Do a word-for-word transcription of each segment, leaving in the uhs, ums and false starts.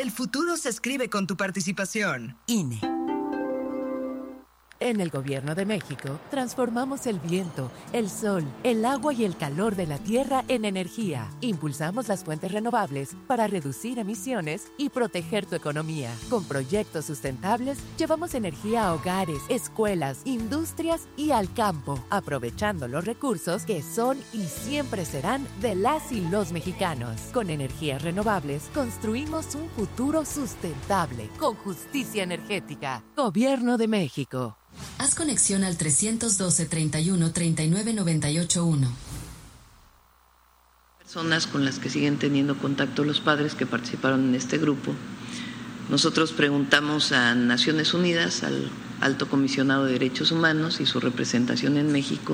El futuro se escribe con tu participación. I N E. En el Gobierno de México, transformamos el viento, el sol, el agua y el calor de la tierra en energía. Impulsamos las fuentes renovables para reducir emisiones y proteger tu economía. Con proyectos sustentables, llevamos energía a hogares, escuelas, industrias y al campo, aprovechando los recursos que son y siempre serán de las y los mexicanos. Con energías renovables, construimos un futuro sustentable, con justicia energética. Gobierno de México. Haz conexión al trescientos doce, treinta y uno, treinta y nueve, noventa y ocho, uno. Personas con las que siguen teniendo contacto los padres que participaron en este grupo. Nosotros preguntamos a Naciones Unidas, al Alto Comisionado de Derechos Humanos y su representación en México,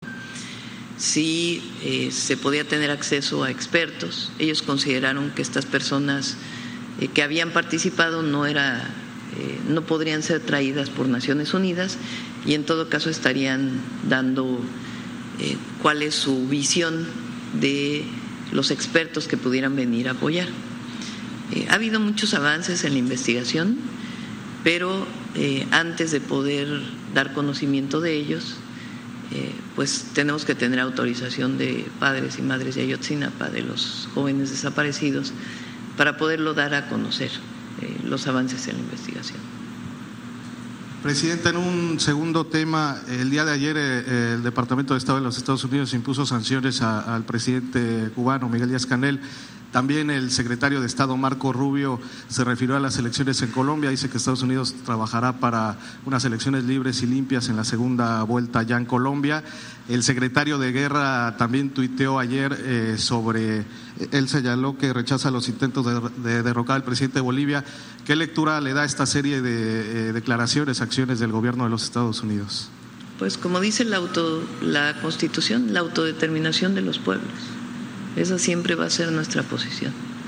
si eh, se podía tener acceso a expertos. Ellos consideraron que estas personas eh, que habían participado no era, eh, no podrían ser traídas por Naciones Unidas y en todo caso estarían dando eh, cuál es su visión de los expertos que pudieran venir a apoyar. Eh, ha habido muchos avances en la investigación, pero eh, antes de poder dar conocimiento de ellos, eh, pues tenemos que tener autorización de padres y madres de Ayotzinapa, de los jóvenes desaparecidos, para poderlo dar a conocer, eh, los avances en la investigación. Presidenta, en un segundo tema, el día de ayer eh, el Departamento de Estado de los Estados Unidos impuso sanciones a, al presidente cubano Miguel Díaz-Canel. También el secretario de Estado Marco Rubio se refirió a las elecciones en Colombia, dice que Estados Unidos trabajará para unas elecciones libres y limpias en la segunda vuelta ya en Colombia. El secretario de Guerra también tuiteó ayer eh, sobre, él señaló que rechaza los intentos de, de derrocar al presidente de Bolivia. ¿Qué lectura le da esta serie de eh, declaraciones, acciones del gobierno de los Estados Unidos? Pues como dice la, auto, la Constitución, la autodeterminación de los pueblos. Esa siempre va a ser nuestra posición.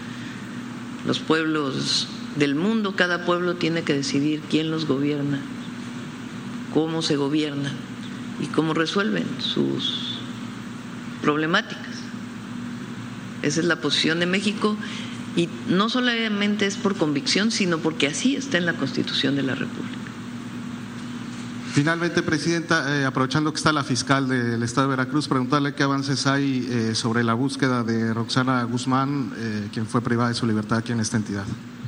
Los pueblos del mundo, cada pueblo tiene que decidir quién los gobierna, cómo se gobierna y cómo resuelven sus problemáticas. Esa es la posición de México y no solamente es por convicción, sino porque así está en la Constitución de la República. Finalmente, Presidenta, eh, aprovechando que está la fiscal del Estado de Veracruz, preguntarle qué avances hay eh, sobre la búsqueda de Roxana Guzmán, eh, quien fue privada de su libertad aquí en esta entidad.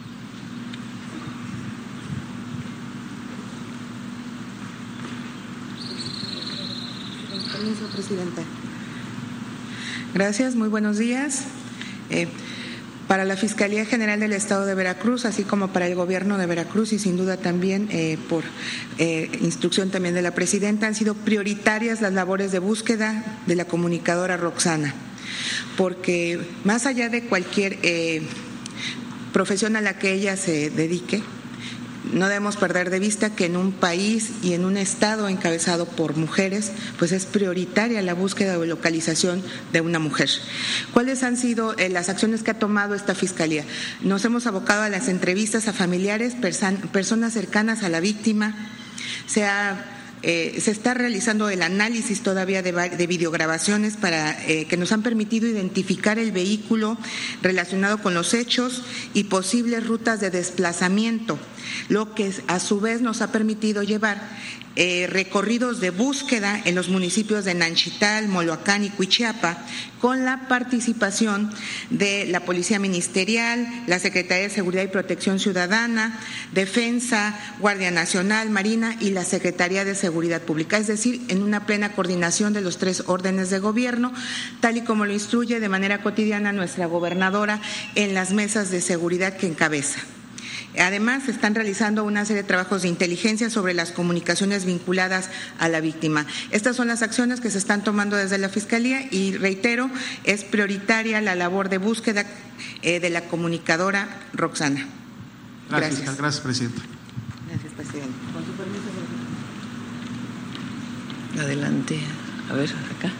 Permiso, Presidenta. Gracias, muy buenos días. Eh, Para la Fiscalía General del Estado de Veracruz, así como para el Gobierno de Veracruz y sin duda también eh, por eh, instrucción también de la Presidenta, han sido prioritarias las labores de búsqueda de la comunicadora Roxana, porque más allá de cualquier eh, profesión a la que ella se dedique, no debemos perder de vista que en un país y en un estado encabezado por mujeres, pues es prioritaria la búsqueda o localización de una mujer. ¿Cuáles han sido eh, las acciones que ha tomado esta Fiscalía? Nos hemos abocado a las entrevistas a familiares, persan, personas cercanas a la víctima. Se ha Eh, se está realizando el análisis todavía de, de videograbaciones para eh, que nos han permitido identificar el vehículo relacionado con los hechos y posibles rutas de desplazamiento, lo que a su vez nos ha permitido llevar eh, recorridos de búsqueda en los municipios de Nanchital, Moloacán y Cuichiapa, con la participación de la Policía Ministerial, la Secretaría de Seguridad y Protección Ciudadana, Defensa, Guardia Nacional, Marina y la Secretaría de Seguridad Pública, es decir, en una plena coordinación de los tres órdenes de gobierno, tal y como lo instruye de manera cotidiana nuestra gobernadora en las mesas de seguridad que encabeza. Además, se están realizando una serie de trabajos de inteligencia sobre las comunicaciones vinculadas a la víctima. Estas son las acciones que se están tomando desde la Fiscalía y, reitero, es prioritaria la labor de búsqueda eh, de la comunicadora Roxana. Gracias. Gracias, gracias Presidenta. Gracias, Presidente. Con su permiso. Adelante. A ver, acá.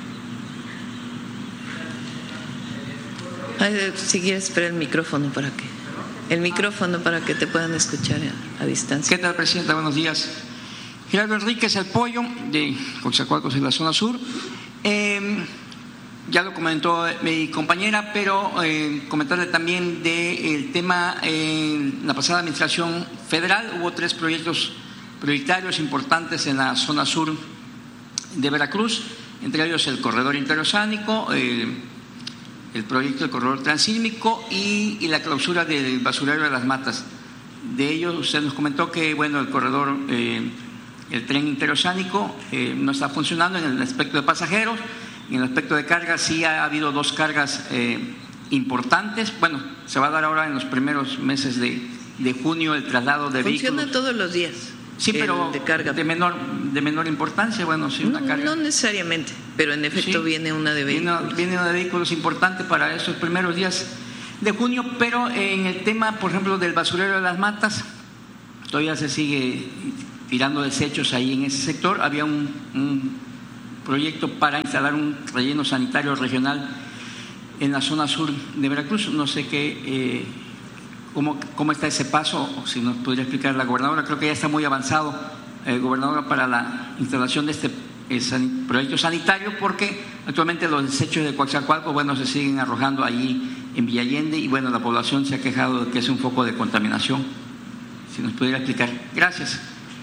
Ay, si quieres, espera el micrófono para que... El micrófono para que te puedan escuchar a, a distancia. ¿Qué tal, Presidenta? Buenos días. Gerardo Enríquez, el pollo de Coatzacoalcos en la zona sur. Eh, ya lo comentó mi compañera, pero eh, comentarle también del tema en la pasada administración federal. Hubo tres proyectos prioritarios importantes en la zona sur de Veracruz, entre ellos el corredor interoceánico, eh, el proyecto del corredor transísmico y, y la clausura del basurero de las Matas. De ellos usted nos comentó que bueno, el corredor, eh, el tren interoceánico eh, no está funcionando en el aspecto de pasajeros. En el aspecto de cargas sí ha habido dos cargas eh, importantes. Bueno, se va a dar ahora en los primeros meses de, de junio el traslado de vehículos. Funciona todos los días. Sí, pero de carga, de menor de menor importancia. Bueno, sí, una no, carga. No necesariamente, pero en efecto sí, viene una de vehículos. Viene, viene una de vehículos importante para esos primeros días de junio, pero en el tema, por ejemplo, del basurero de las Matas, todavía se sigue tirando desechos ahí en ese sector. Había un, un proyecto para instalar un relleno sanitario regional en la zona sur de Veracruz. No sé qué, eh, cómo, cómo está ese paso, o si nos podría explicar la gobernadora. Creo que ya está muy avanzado, eh, gobernadora, para la instalación de este eh, san, proyecto sanitario, porque actualmente los desechos de Coatzacoalcos, bueno, se siguen arrojando allí en Villa Allende y bueno, la población se ha quejado de que es un foco de contaminación. Si nos pudiera explicar. Gracias.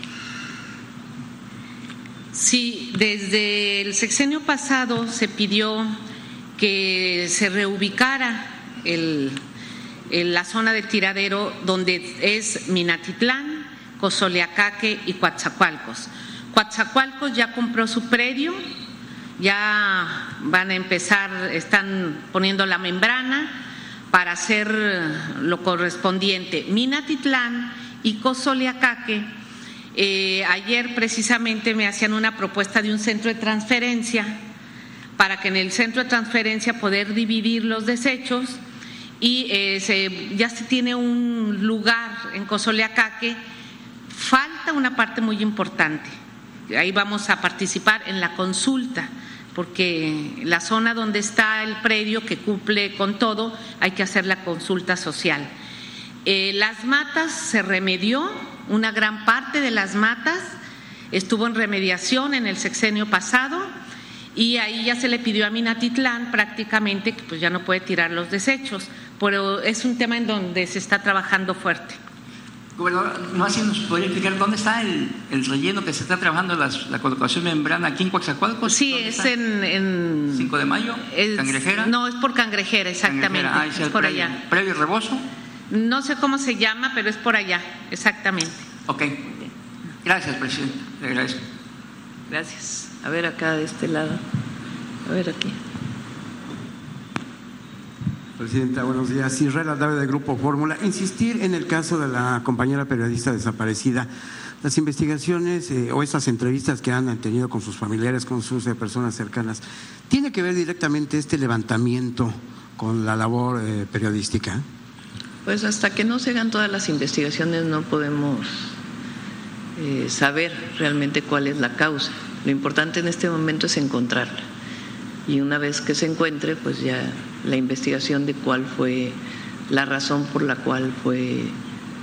Sí, desde el sexenio pasado se pidió que se reubicara el, el, la zona de tiradero donde es Minatitlán, Cozoleacaque y Coatzacoalcos. Coatzacoalcos ya compró su predio, ya van a empezar, están poniendo la membrana para hacer lo correspondiente. Minatitlán y Cozoleacaque, Eh, ayer precisamente me hacían una propuesta de un centro de transferencia para que en el centro de transferencia poder dividir los desechos y eh, se, ya se tiene un lugar en Cozoleacaque. Falta una parte muy importante, ahí vamos a participar en la consulta, porque la zona donde está el predio que cumple con todo hay que hacer la consulta social. Eh, las matas se remedió. Una gran parte de las matas estuvo en remediación en el sexenio pasado y ahí ya se le pidió a Minatitlán prácticamente que pues ya no puede tirar los desechos, pero es un tema en donde se está trabajando fuerte. Gobernador, ¿no así nos podría explicar dónde está el, el relleno que se está trabajando, las, la colocación de membrana aquí en Coatzacoalcos? Sí, es en, en… ¿cinco de mayo? Es, ¿Cangrejera? No, es por Cangrejera, exactamente, Cangrejera. Ah, es, es por previo, allá. ¿Previo y rebozo? No sé cómo se llama, pero es por allá, exactamente. Ok. Gracias, presidente. Le agradezco. Gracias. A ver acá de este lado. A ver aquí. Presidenta, buenos días. Israel Aldave del Grupo Fórmula. Insistir en el caso de la compañera periodista desaparecida. Las investigaciones eh, o estas entrevistas que han tenido con sus familiares, con sus eh, personas cercanas, ¿tiene que ver directamente este levantamiento con la labor eh, periodística? Pues hasta que no se hagan todas las investigaciones no podemos eh, saber realmente cuál es la causa. Lo importante en este momento es encontrarla. Y una vez que se encuentre, pues ya la investigación de cuál fue la razón por la cual fue eh,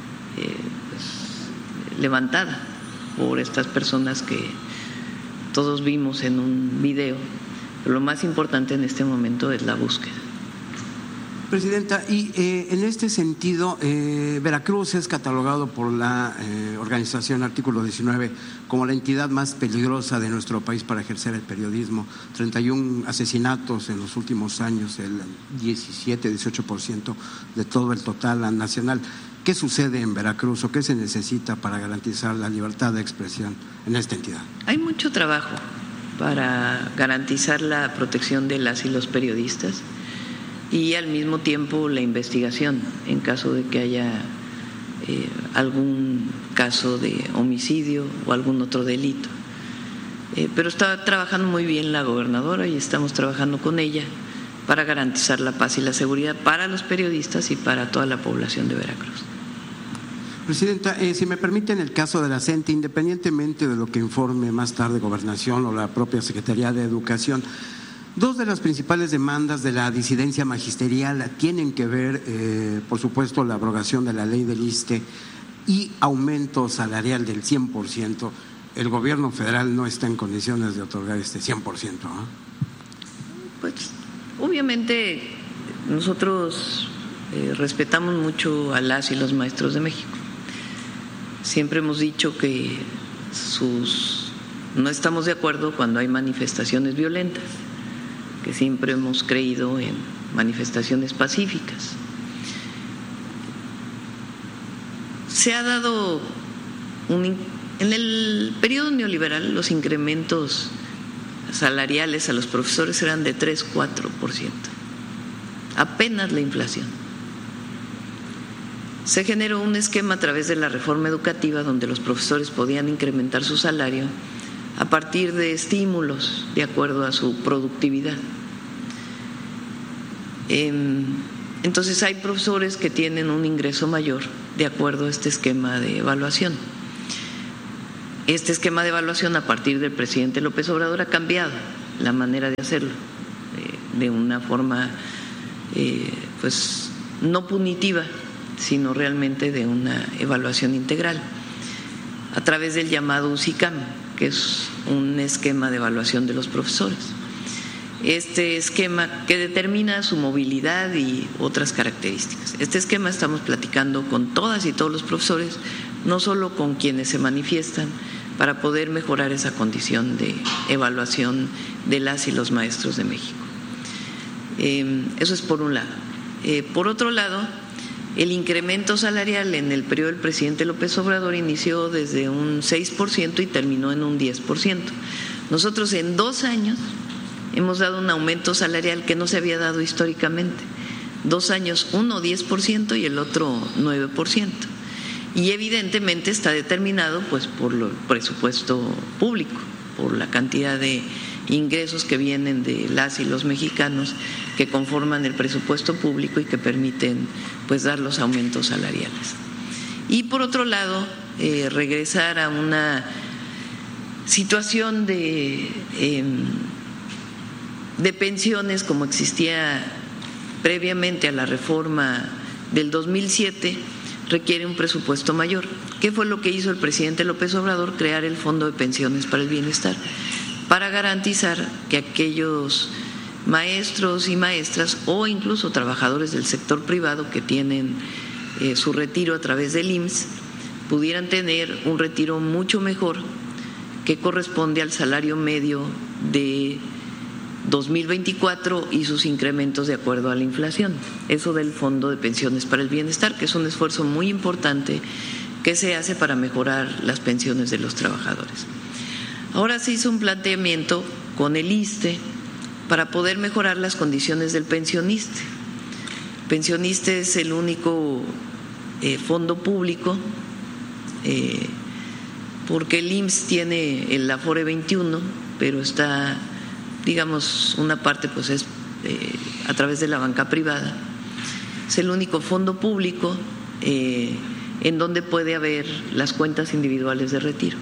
pues, levantada por estas personas que todos vimos en un video. Pero lo más importante en este momento es la búsqueda. Presidenta, y eh, en este sentido, eh, Veracruz es catalogado por la eh, organización Artículo diecinueve como la entidad más peligrosa de nuestro país para ejercer el periodismo. treinta y un asesinatos en los últimos años, el diecisiete, dieciocho por ciento de todo el total nacional. ¿Qué sucede en Veracruz o qué se necesita para garantizar la libertad de expresión en esta entidad? Hay mucho trabajo para garantizar la protección de las y los periodistas y al mismo tiempo la investigación en caso de que haya eh, algún caso de homicidio o algún otro delito. Eh, pero está trabajando muy bien la gobernadora y estamos trabajando con ella para garantizar la paz y la seguridad para los periodistas y para toda la población de Veracruz. Presidenta, eh, si me permite, en el caso de la CENTE, independientemente de lo que informe más tarde Gobernación o la propia Secretaría de Educación, dos de las principales demandas de la disidencia magisterial tienen que ver, eh, por supuesto, la abrogación de la ley del ISSSTE y aumento salarial del cien por ciento. El gobierno federal no está en condiciones de otorgar este cien por ciento. ¿eh? Pues obviamente nosotros eh, respetamos mucho a las y los maestros de México. Siempre hemos dicho que sus no estamos de acuerdo cuando hay manifestaciones violentas, que siempre hemos creído en manifestaciones pacíficas. Se ha dado un, en el periodo neoliberal los incrementos salariales a los profesores eran de tres, cuatro por ciento, apenas la inflación. Se generó un esquema a través de la reforma educativa donde los profesores podían incrementar su salario a partir de estímulos de acuerdo a su productividad. Entonces hay profesores que tienen un ingreso mayor de acuerdo a este esquema de evaluación. Este esquema de evaluación a partir del presidente López Obrador ha cambiado la manera de hacerlo, eh, de una forma eh, pues no punitiva, sino realmente de una evaluación integral, a través del llamado U C I C A M, que es un esquema de evaluación de los profesores. Este esquema que determina su movilidad y otras características. Este esquema estamos platicando con todas y todos los profesores, no solo con quienes se manifiestan, para poder mejorar esa condición de evaluación de las y los maestros de México. Eh, eso es por un lado. Eh, por otro lado, el incremento salarial en el periodo del presidente López Obrador inició desde un seis por ciento y terminó en un diez por ciento. Nosotros en dos años hemos dado un aumento salarial que no se había dado históricamente. Dos años, uno diez por ciento y el otro nueve por ciento. Y evidentemente está determinado pues por el presupuesto público, por la cantidad de ingresos que vienen de las y los mexicanos que conforman el presupuesto público y que permiten pues dar los aumentos salariales. Y por otro lado, eh, regresar a una situación de, eh, de pensiones como existía previamente a la reforma del dos mil siete, requiere un presupuesto mayor. ¿Qué fue lo que hizo el presidente López Obrador? Crear el Fondo de Pensiones para el Bienestar, para garantizar que aquellos maestros y maestras o incluso trabajadores del sector privado que tienen eh, su retiro a través del I M S S pudieran tener un retiro mucho mejor que corresponde al salario medio de dos mil veinticuatro y sus incrementos de acuerdo a la inflación. Eso del Fondo de Pensiones para el Bienestar, que es un esfuerzo muy importante que se hace para mejorar las pensiones de los trabajadores. Ahora se hizo un planteamiento con el I S S S T E para poder mejorar las condiciones del pensionista. El pensionista es el único eh, fondo público eh, porque el I M S S tiene el Afore veintiuno, pero está, digamos, una parte pues es eh, a través de la banca privada. Es el único fondo público eh, en donde puede haber las cuentas individuales de retiro.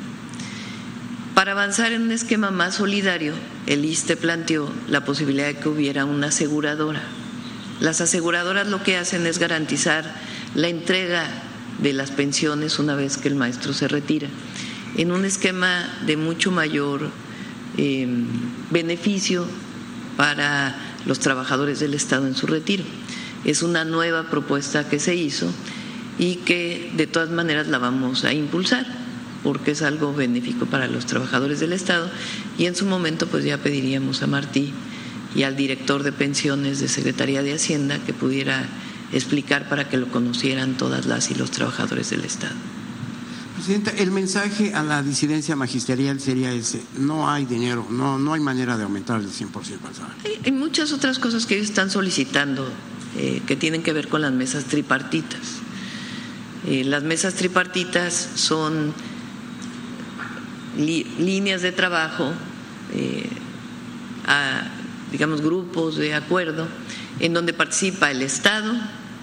Para avanzar en un esquema más solidario, el I S S S T E planteó la posibilidad de que hubiera una aseguradora. Las aseguradoras lo que hacen es garantizar la entrega de las pensiones una vez que el maestro se retira, en un esquema de mucho mayor eh, beneficio para los trabajadores del Estado en su retiro. Es una nueva propuesta que se hizo y que de todas maneras la vamos a impulsar, porque es algo benéfico para los trabajadores del Estado, y en su momento pues ya pediríamos a Martí y al director de pensiones de Secretaría de Hacienda que pudiera explicar para que lo conocieran todas las y los trabajadores del Estado. Presidenta, el mensaje a la disidencia magisterial sería ese: no hay dinero, no, no hay manera de aumentar el cien por ciento al salario. Hay, hay muchas otras cosas que ellos están solicitando eh, que tienen que ver con las mesas tripartitas. Eh, las mesas tripartitas son Li, líneas de trabajo, eh, a, digamos, grupos de acuerdo, en donde participa el Estado,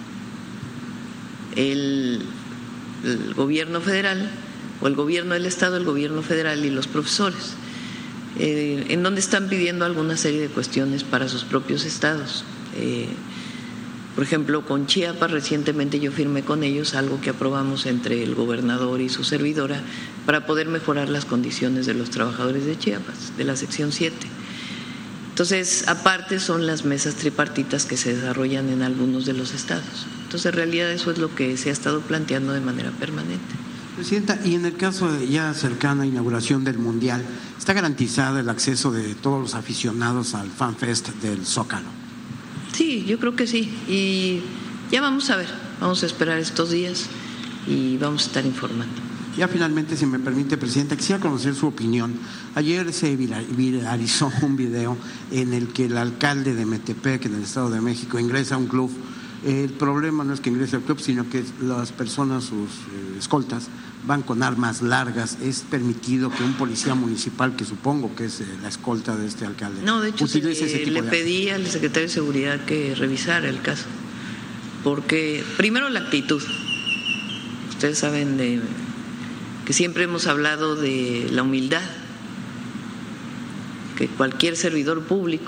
el, el gobierno federal, o el gobierno del Estado, el gobierno federal y los profesores, eh, en donde están pidiendo alguna serie de cuestiones para sus propios estados. Eh, Por ejemplo, con Chiapas, recientemente yo firmé con ellos algo que aprobamos entre el gobernador y su servidora para poder mejorar las condiciones de los trabajadores de Chiapas, de la sección siete. Entonces, aparte son las mesas tripartitas que se desarrollan en algunos de los estados. Entonces, en realidad eso es lo que se ha estado planteando de manera permanente. Presidenta, y en el caso de ya cercana inauguración del Mundial, ¿está garantizado el acceso de todos los aficionados al FanFest del Zócalo? Sí, yo creo que sí. Y ya vamos a ver, vamos a esperar estos días y vamos a estar informando. Ya finalmente, si me permite, Presidenta, quisiera conocer su opinión. Ayer se viralizó un video en el que el alcalde de Metepec, en el Estado de México, ingresa a un club. El problema no es que ingrese al club, sino que las personas, sus eh, escoltas, van con armas largas. ¿Es permitido que un policía municipal, que supongo que es eh, la escolta de este alcalde, no, de hecho, utilice ese tipo le de pedí al secretario de Seguridad que revisara el caso? Porque, primero, la actitud. Ustedes saben de que siempre hemos hablado de la humildad, que cualquier servidor público